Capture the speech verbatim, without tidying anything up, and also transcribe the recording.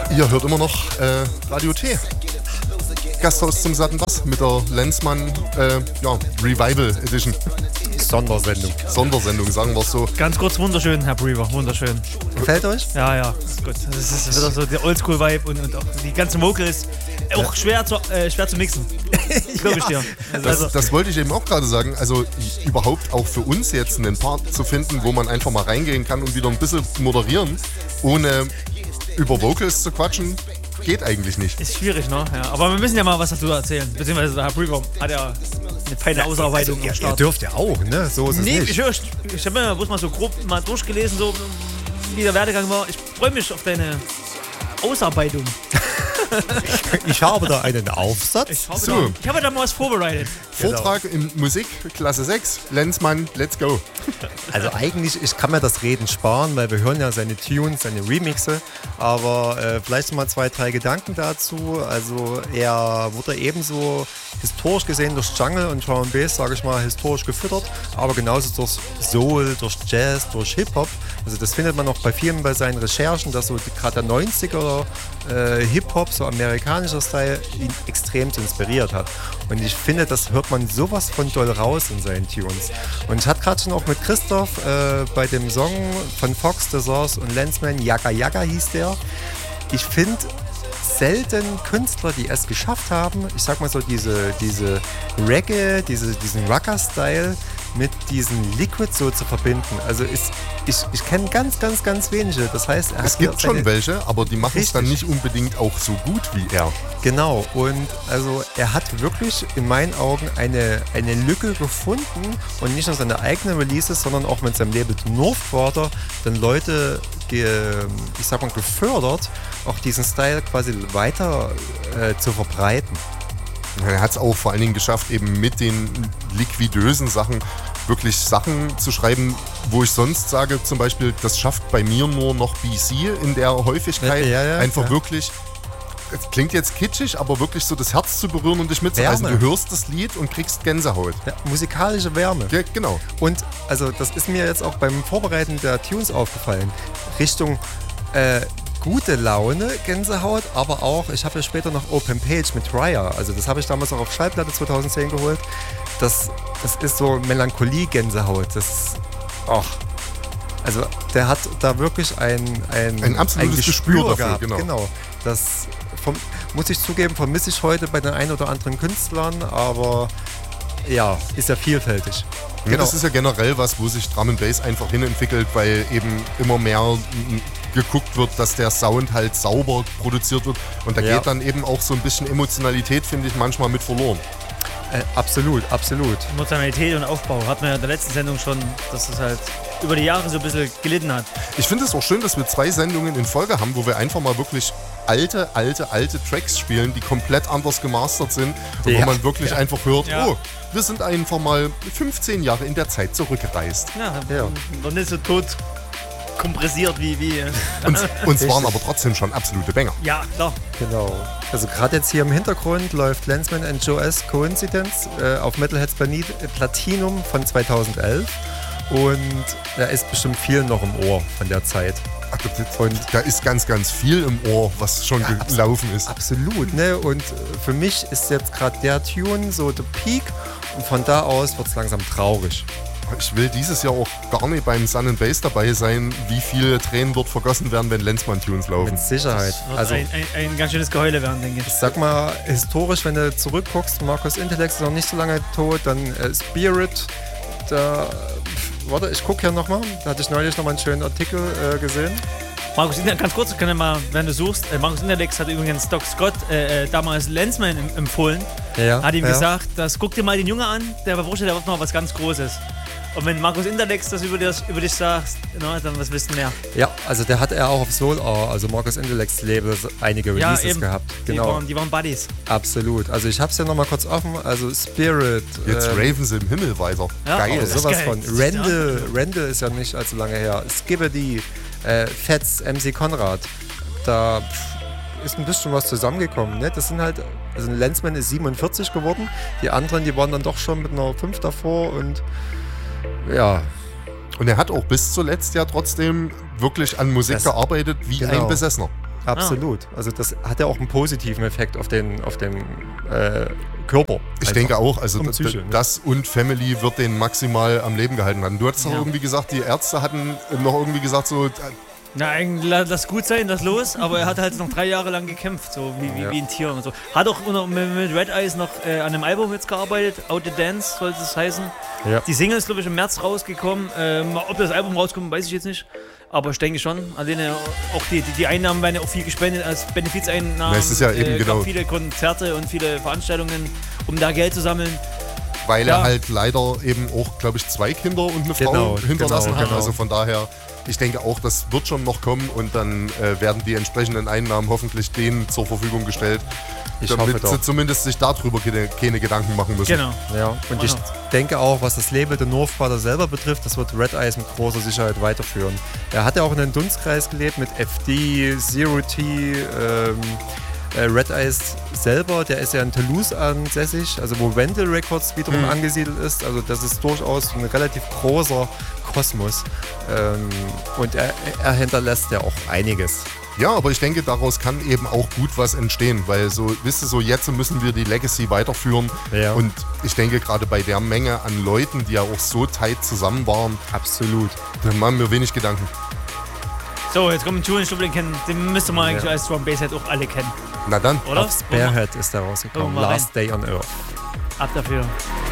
Ihr hört immer noch äh, Radio T. Gasthaus zum satten Bass mit der Lenzmann äh, ja, Revival Edition. Sondersendung. Sondersendung, sagen wir es so. Ganz kurz, wunderschön, Herr Brewer, wunderschön. Gefällt euch? Ja, ja, ist gut. Das ist wieder so der Oldschool-Vibe und, und auch die ganzen Vocals. Auch schwer zu, äh, schwer zu mixen. Glaube ich dir. Also, Das, das wollte ich eben auch gerade sagen. Also überhaupt auch für uns jetzt einen Part zu finden, wo man einfach mal reingehen kann und wieder ein bisschen moderieren, ohne über Vocals zu quatschen, geht eigentlich nicht. ist schwierig, ne? Ja, aber wir müssen ja mal was dazu erzählen. Beziehungsweise der Herr Brewer hat ja eine feine Ausarbeitung Also, am ihr, Start. ihr dürft ja auch, ne? So ist Nee, es ich, nicht. höre, ich, ich habe mir bloß mal so grob mal durchgelesen, so wie der Werdegang war. Ich freue mich auf deine Ausarbeitung. Ich habe da einen Aufsatz. Ich habe, So. da, ich habe da mal was vorbereitet. Vortrag in Musik, Klasse sechs, Lenzmann, let's go. Also eigentlich, ich kann mir das Reden sparen, weil wir hören ja seine Tunes, seine Remixe. Aber äh, vielleicht mal zwei, drei Gedanken dazu. Also er wurde ebenso historisch gesehen durch Jungle und Drum and Bass, sage ich mal, historisch gefüttert. Aber genauso durch Soul, durch Jazz, durch Hip-Hop. Also das findet man auch bei vielen bei seinen Recherchen, dass so gerade der neunziger äh, Hip-Hop, so amerikanischer Style, ihn extrem inspiriert hat. Und ich finde, das hört man sowas von doll raus in seinen Tunes. Und ich hatte gerade schon auch mit Christoph äh, bei dem Song von Fox, The Source und Lenzman, Yaga Yaga hieß der. Ich finde selten Künstler, die es geschafft haben, ich sag mal so, diese, diese Reggae, diese, diesen Rocker-Style mit diesen Liquid so zu verbinden. Also ist, ich, ich kenne ganz, ganz, ganz wenige. Das heißt, er Es hat gibt hier seine- schon welche, aber die machen es dann nicht unbedingt auch so gut wie er. Genau, und also er hat wirklich in meinen Augen eine, eine Lücke gefunden und nicht nur seine eigenen Releases, sondern auch mit seinem Label Northwater dann Leute, ge, ich sag mal, gefördert, auch diesen Style quasi weiter äh, zu verbreiten. Er hat es auch vor allen Dingen geschafft, eben mit den liquidösen Sachen wirklich Sachen zu schreiben, wo ich sonst sage, zum Beispiel, das schafft bei mir nur noch B C in der Häufigkeit. Ja, ja, einfach ja. wirklich, es klingt jetzt kitschig, aber wirklich so das Herz zu berühren und dich mitzureißen. Wärme. Du hörst das Lied und kriegst Gänsehaut. Ja, musikalische Wärme. Ja, genau. Und also das ist mir jetzt auch beim Vorbereiten der Tunes aufgefallen. Richtung äh, gute Laune, Gänsehaut, aber auch, ich habe ja später noch Open Page mit Raya, also das habe ich damals auch auf Schallplatte zweitausendzehn geholt. Das, das ist so Melancholie-Gänsehaut. Das, ach, also der hat da wirklich ein, ein, Ein absolutes Gespür dafür, gehabt. genau. genau. Das vom, muss ich zugeben, vermisse ich heute bei den ein oder anderen Künstlern, aber ja, ist ja vielfältig. Ja, Genau. das ist ja generell was, wo sich Drum and Bass einfach hinentwickelt, weil eben immer mehr m, geguckt wird, dass der Sound halt sauber produziert wird. Und da Ja. geht dann eben auch so ein bisschen Emotionalität, finde ich, manchmal mit verloren. Äh, absolut, absolut. Emotionalität und Aufbau hat man ja in der letzten Sendung schon, dass es halt über die Jahre so ein bisschen gelitten hat. Ich finde es auch schön, dass wir zwei Sendungen in Folge haben, wo wir einfach mal wirklich alte, alte, alte Tracks spielen, die komplett anders gemastert sind und Ja. wo man wirklich Ja. einfach hört, Ja. oh, wir sind einfach mal fünfzehn Jahre in der Zeit zurückgereist. Ja, Ja. noch nicht so tot kompressiert wie, wie äh, Und uns waren aber trotzdem schon absolute Banger. ja, klar. Genau. Also gerade jetzt hier im Hintergrund läuft Lenzman and Joe S. Coincidence äh, auf Metalheads Planit- Platinum von zweitausendelf. Und da ist bestimmt viel noch im Ohr von der Zeit. Ach, und da ist ganz, ganz viel im Ohr, was schon Ja, gelaufen ist. Absolut, ne? Und äh, für mich ist jetzt gerade der Tune so der Peak. Und von da aus wird es langsam traurig. Ich will dieses Jahr auch gar nicht beim Sun and Bass dabei sein, wie viele Tränen dort vergossen werden, wenn Lenzmann-Tunes laufen. Mit Sicherheit. Wird Also ein, ein, ein ganz schönes Geheule werden, denke ich. ich sag mal, historisch, wenn du zurückguckst, Markus Intellect ist noch nicht so lange tot, dann äh, Spirit, da, pf, warte, ich gucke hier nochmal, da hatte ich neulich nochmal einen schönen Artikel äh, gesehen. Markus Interlex, ganz kurz, können wir mal, wenn du suchst, äh, Markus Interlex hat übrigens Doc Scott äh, äh, damals Lenzman em- empfohlen. Ja, Hat ihm ja. gesagt, das guck dir mal den Junge an, der verwurscht, der wird noch was ganz Großes. Und wenn Markus Interlex das über, das über dich sagt, na, dann was willst du mehr? Ja, also der hat er auch auf Soul, also Markus Intellects Label, einige Releases gehabt. Die, Genau, waren, die waren Buddies. absolut. Also ich hab's ja nochmal kurz offen, also Spirit. Jetzt ähm, raven sie im Himmel weiter. Ja, Geil. aber Also sowas geil. von. Das ist Randall, Randall ist ja nicht allzu lange her. Skibbity, äh, Fats, M C Konrad. Da pff, ist ein bisschen was zusammengekommen. Ne? Das sind halt, also ein Lenzman ist siebenundvierzig geworden. Die anderen, die waren dann doch schon mit einer fünf davor und ja. Und er hat auch bis zuletzt ja trotzdem wirklich an Musik Das- gearbeitet wie genau. ein Besessener. Absolut. Ah. Also das hat ja auch einen positiven Effekt auf den, auf den äh, Körper. Ich denke auch, also um Psyche, das ne? und Family wird den maximal am Leben gehalten haben. Du hattest doch Ja. irgendwie gesagt, die Ärzte hatten noch irgendwie gesagt so... Na, eigentlich lass gut sein, das los, aber er hat halt noch drei Jahre lang gekämpft, so wie, wie, Ja. wie ein Tier und so. Hat auch unter, mit, mit Red Eyes noch äh, an einem Album jetzt gearbeitet, Out the Dance sollte es heißen. Ja. Die Single ist, glaube ich, im März rausgekommen. Ähm, ob das Album rauskommt, weiß ich jetzt nicht. Aber ich denke schon, alleine auch die, die, die Einnahmen werden ja auch viel gespendet als Benefizeinnahmen. Na, es ist ja eben äh, gab genau. viele Konzerte und viele Veranstaltungen, um da Geld zu sammeln. Weil Ja. er halt leider eben auch, glaube ich, zwei Kinder und eine Genau, Frau hinterlassen genau, hat. genau. Also von daher, ich denke auch, das wird schon noch kommen und dann äh, werden die entsprechenden Einnahmen hoffentlich denen zur Verfügung gestellt, Ich damit hoffe doch. sie zumindest sich darüber keine, keine Gedanken machen müssen. Genau. Ja, und ich Wow. denke auch, was das Label der North Brother selber betrifft, das wird Red Eyes mit großer Sicherheit weiterführen. Er hat ja auch in einem Dunstkreis gelebt mit F D, Zero T, ähm, äh, Red Eyes selber, der ist ja in Toulouse ansässig, also wo Wendell Records wiederum Mhm. angesiedelt ist. Also das ist durchaus ein relativ großer Kosmos. Ähm, und er, er hinterlässt ja auch einiges. Ja, aber ich denke, daraus kann eben auch gut was entstehen, weil so, wisst ihr, so jetzt müssen wir die Legacy weiterführen Ja. und ich denke gerade bei der Menge an Leuten, die ja auch so tight zusammen waren, Absolut. da machen wir wenig Gedanken. So, jetzt kommt ein Tune, ich glaube, den, kennen- den müsste man eigentlich Ja. als Drum Bass auch alle kennen, Na dann. oder? Auf Spearhead ist da rausgekommen. Wollen wir mal Last Day on Earth. Ab dafür.